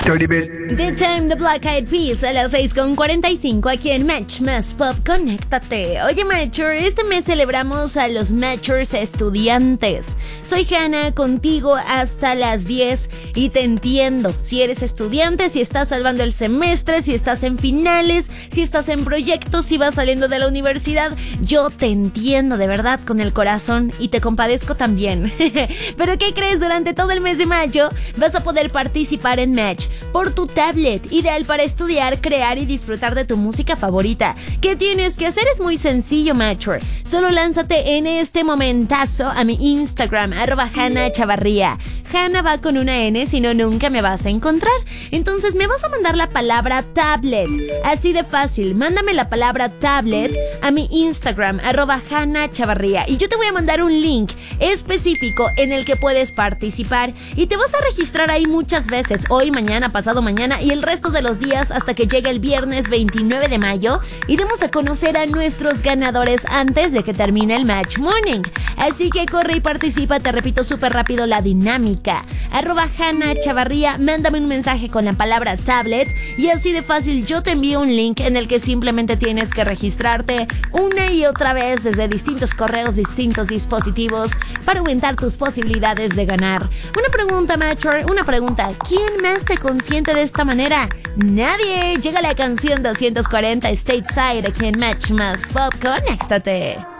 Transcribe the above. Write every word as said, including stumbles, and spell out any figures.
The Time, The Black Eyed Peas, a las seis con cuarenta y cinco aquí en Match Más Pop. Conéctate. Oye, Matcher, este mes celebramos a los Matchers estudiantes. Soy Hannah, contigo hasta las diez y te entiendo. Si eres estudiante, si estás salvando el semestre, si estás en finales, si estás en proyectos, si vas saliendo de la universidad, yo te entiendo de verdad con el corazón y te compadezco también. Pero ¿qué crees? Durante todo el mes de mayo vas a poder participar en Match por tu tablet, ideal para estudiar, crear y disfrutar de tu música favorita. ¿Qué tienes que hacer? Es muy sencillo, Matcher. Solo lánzate en este momentazo a mi Instagram, arroba Hannah Chavarría. Hannah va con una N, si no nunca me vas a encontrar. Entonces me vas a mandar la palabra tablet. Así de fácil, mándame la palabra tablet a mi Instagram, arroba Hannah Chavarría. Y yo te voy a mandar un link específico en el que puedes participar. Y te vas a registrar ahí muchas veces, hoy, mañana, pasado mañana y el resto de los días hasta que llegue el viernes veintinueve de mayo. Y demos a conocer a nuestros ganadores antes de que termine el Match Morning. Así que corre y participa, te repito súper rápido la dinámica. Arroba Hannah Chavarría, mándame un mensaje con la palabra tablet y así de fácil yo te envío un link en el que simplemente tienes que registrarte una y otra vez desde distintos correos, distintos dispositivos para aumentar tus posibilidades de ganar. Una pregunta, Matcher, una pregunta. ¿Quién más te consiente de esta manera? Nadie. Llega la canción doscientos cuarenta Stateside aquí en Match Más Pop. Conéctate.